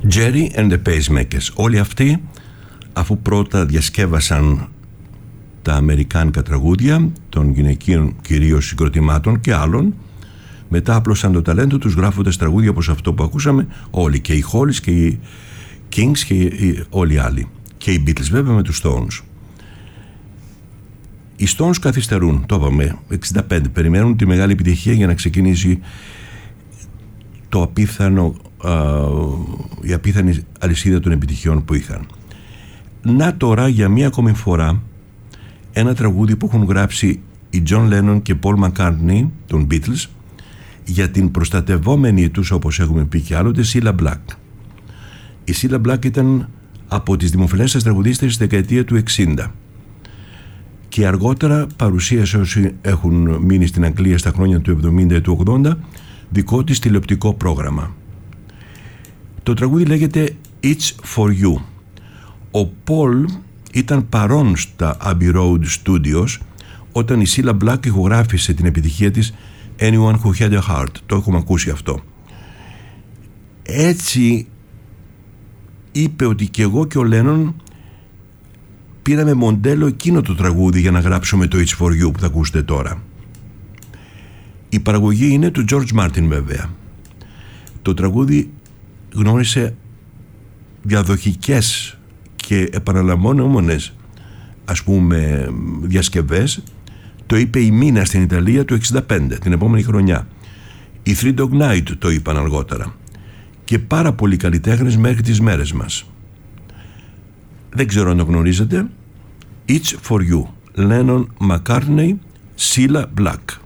Jerry and the Pacemakers. Όλοι αυτοί, αφού πρώτα διασκεύασαν τα αμερικάνικα τραγούδια των γυναικείων κυρίως συγκροτημάτων και άλλων, μετά άπλωσαν το ταλέντο τους γράφοντας τραγούδια όπως αυτό που ακούσαμε όλοι, και οι Hollies και οι Kings και όλοι οι άλλοι, και οι Beatles βέβαια με τους Stones. Οι Stones καθυστερούν, το είπαμε, 65, περιμένουν τη μεγάλη επιτυχία για να ξεκινήσει το απίθανο, η απίθανη αλυσίδα των επιτυχιών που είχαν. Να τώρα για μία ακόμη φορά ένα τραγούδι που έχουν γράψει οι John Lennon και Paul McCartney των Beatles για την προστατευόμενη τους, όπως έχουμε πει και άλλοτε, Cilla Black. Η Cilla Black ήταν από τις δημοφιλέστερες τραγουδίστρες στη δεκαετία του 60 και αργότερα παρουσίασε, όσοι έχουν μείνει στην Αγγλία στα χρόνια του 70 και του 80, δικό της τηλεοπτικό πρόγραμμα. Το τραγούδι λέγεται It's For You. Ο Paul ήταν παρόν στα Abbey Road Studios όταν η Cilla Black ηχογράφησε την επιτυχία της Anyone Who Had A Heart. Το έχουμε ακούσει αυτό. Έτσι είπε ότι και εγώ και ο Lennon πήραμε μοντέλο εκείνο το τραγούδι για να γράψουμε το It's For You που θα ακούσετε τώρα. Η παραγωγή είναι του George Martin βέβαια. Το τραγούδι γνώρισε διαδοχικές και επαναλαμβανόμενες, ας πούμε, διασκευές. Το είπε η Μίνα στην Ιταλία το 65, την επόμενη χρονιά. Οι Three Dog Night το είπαν αργότερα. Και πάρα πολλοί καλλιτέχνες μέχρι τις μέρες μας. Δεν ξέρω αν το γνωρίζετε. It's For You. Lennon, McCartney, Cilla Black.